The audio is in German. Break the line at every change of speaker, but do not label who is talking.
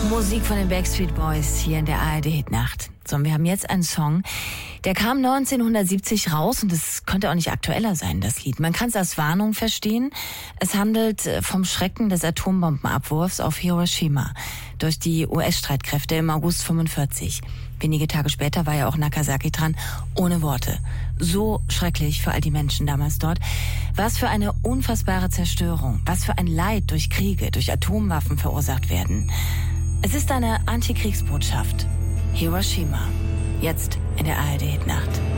Musik von den Backstreet Boys hier in der ARD-Hitnacht. So, und wir haben jetzt einen Song, der kam 1970 raus und es könnte auch nicht aktueller sein, das Lied. Man kann es als Warnung verstehen. Es handelt vom Schrecken des Atombombenabwurfs auf Hiroshima durch die US-Streitkräfte im August 1945. Wenige Tage später war ja auch Nagasaki dran, ohne Worte. So schrecklich für all die Menschen damals dort. Was für eine unfassbare Zerstörung, was für ein Leid durch Kriege, durch Atomwaffen verursacht werden. Es ist eine Antikriegsbotschaft. Hiroshima. Jetzt in der ARD-Hitnacht.